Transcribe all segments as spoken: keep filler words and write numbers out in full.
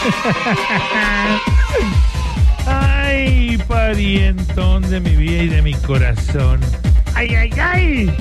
Ay, parientón de mi vida y de mi corazón. Ay, ay, ay.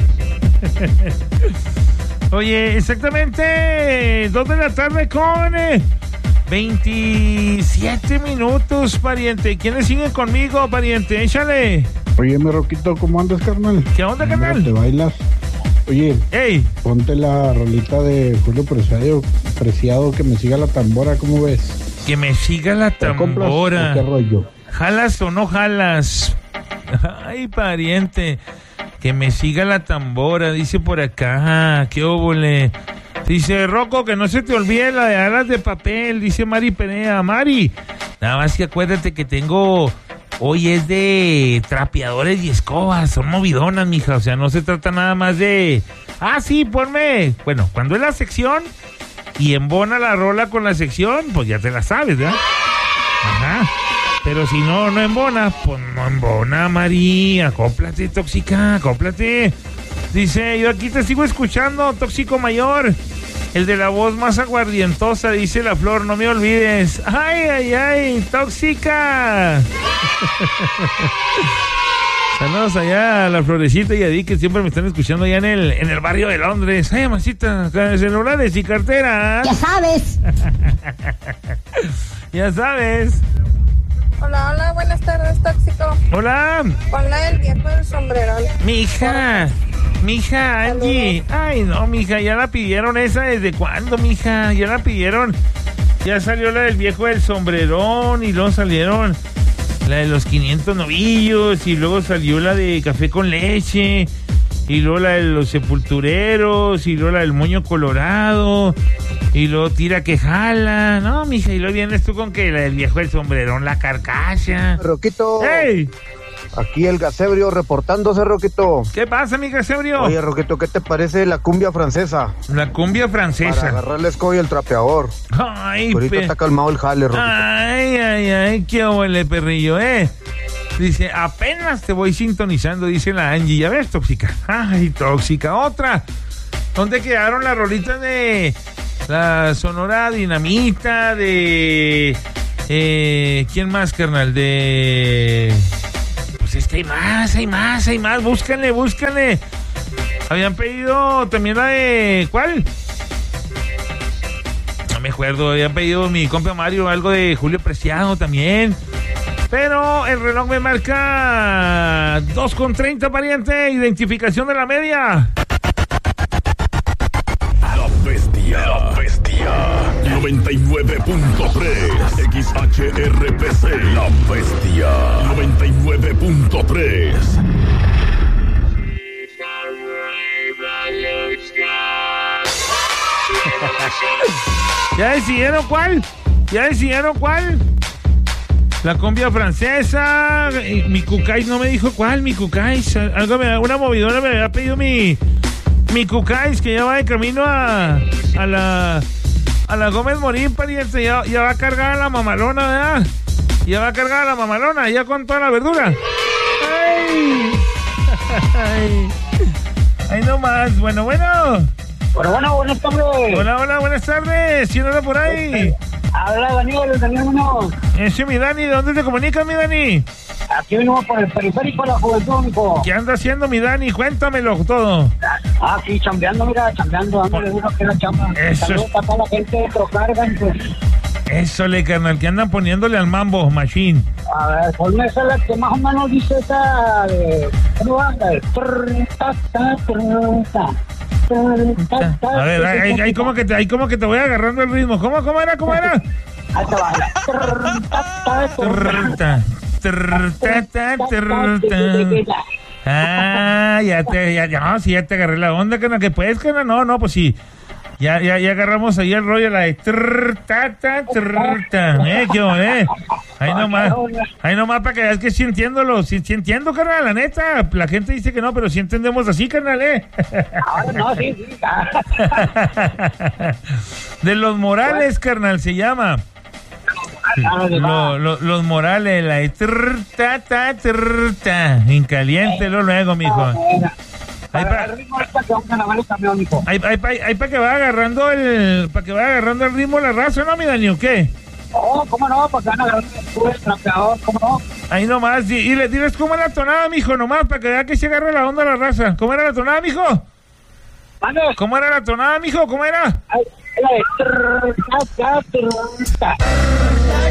Oye, exactamente dos de la tarde con eh, veintisiete minutos, pariente. ¿Quiénes siguen conmigo, pariente? Échale. Oye, mi Roquito, ¿cómo andas, carnal? ¿Qué onda, carnal? ¿Te bailas? Oye, hey, ponte la rolita de Julio Preciado, Preciado, que me siga la tambora, ¿cómo ves? Que me siga la tambora. ¿Qué rollo? ¿Jalas o no jalas? Ay, pariente, que me siga la tambora, dice por acá. Qué óvole. Dice Rocco, que no se te olvide la de alas de papel, dice Mari Perea. Mari, nada más que acuérdate que tengo... Hoy es de trapeadores y escobas, son movidonas, mija, o sea, no se trata nada más de... Ah, sí, ponme... Bueno, cuando es la sección y embona la rola con la sección, pues ya te la sabes, ¿verdad? Ajá. Pero si no, no embona, pues no embona, María. Acóplate, tóxica, acóplate. Dice, yo aquí te sigo escuchando, tóxico mayor. El de la voz más aguardientosa, dice la Flor, no me olvides. Ay, ay, ay, tóxica. Saludos allá a la Florecita y a Di, que siempre me están escuchando allá en el, en el barrio de Londres. Ay, mamacita, celulares y cartera. Ya sabes. Ya sabes. Hola, hola, buenas tardes, tóxico. Hola. Ponla el viejo del sombrerón. Mija, mija, Angie. Ay, no, mija, ya la pidieron esa. ¿Desde cuándo, mija? Ya la pidieron. Ya salió la del viejo del sombrerón y luego salieron la de los quinientos novillos y luego salió la de café con leche y luego la de los sepultureros y luego la del moño colorado y luego tira que jala. No, mija, y luego vienes tú con que la del viejo del sombrerón, la carcacha. Roquito. ¡Hey! Aquí el Gasebrio reportándose, Roquito. ¿Qué pasa, mi Gasebrio? Oye, Roquito, ¿qué te parece la cumbia francesa? La cumbia francesa. Para agarrar la escoba y el trapeador. Ay, ahorita pe... está calmado el jale, Roquito. Ay, ay, ay, qué huele, perrillo, ¿eh? Dice, apenas te voy sintonizando, dice la Angie. Ya ves, tóxica. Ay, tóxica. Otra. ¿Dónde quedaron las rolitas de la Sonora Dinamita? De... Eh, ¿quién más, carnal? De... Pues es que hay más, hay más, hay más. Búscanle, búscanle. Habían pedido también la de... ¿Cuál? No me acuerdo. Habían pedido mi compa Mario algo de Julio Preciado también. Pero el reloj me marca dos con treinta, pariente. Identificación de la media. La bestia. La bestia. noventa y nueve punto tres. X H R P C. La bestia. noventa y nueve punto tres. ¿Ya decidieron cuál? ¿Ya decidieron cuál? La cumbia francesa. Mi Cucáis no me dijo cuál, mi Cucáis. Algo me, una movidora me había pedido mi mi Cucáis, que ya va de camino a a la a la Gómez Morín, pariente. Ya, ya va a cargar a la mamalona, ¿verdad? Ya va a cargar a la mamalona, ya con toda la verdura. Ay, ay, ay, no más. Bueno, bueno. Bueno, bueno, buenas tardes. Hola, hola, buenas tardes. ¿Quién anda por ahí? Habla Daniel, Daniel uno. Ese, mi Dani, ¿de dónde te comunicas, mi Dani? Aquí venimos por el periférico de la juventud, mijo. ¿Qué anda haciendo, mi Dani? Cuéntamelo todo. Ah, sí, chambeando, mira, chambeando, dándole duro que la chamba. Eso Saludos es... para toda la gente de Trocargan, pues. Eso, le, carnal, que andan poniéndole al mambo, machine. A ver, ponme esa la que más o menos dice esa de... ¿Cómo va? A ver, ahí, ahí como que te, ahí como que te voy agarrando el ritmo. ¿Cómo, cómo era, cómo era? Ahí te va. Ah, ya te, ya, ya, no, sí, ya te agarré la onda, carnal, que puedes, carnal, no, no, pues sí. Ya, ya, ya agarramos ahí el rollo, la de trrr, ta, ta, trrr, ta. Eh, qué eh. Ahí nomás, ahí nomás para que veas que sí entiéndolo, sí, sí entiendo, carnal, la neta. La gente dice que no, pero sí entendemos así, carnal, eh. Ahora no, sí, sí. De los Morales, carnal, se llama. Lo, lo, los Morales, la de trrr, ta, ta, trrr, ta. En caliente, lo luego, mijo. Ahí para ahí, ahí, ahí, ahí para que vaya agarrando el para que vaya agarrando el ritmo la raza, ¿no, mi Dani? ¿O qué? Oh, ¿cómo no? Porque van a agarrar el trapeador, ¿cómo no? Ahí nomás, y, y le diles cómo era la tonada, mijo, nomás, para que vea que se agarre la onda la raza. ¿Cómo era la tonada, mijo? ¿Vale? ¿Cómo era la tonada, mijo? ¿Cómo era? Ay, la de...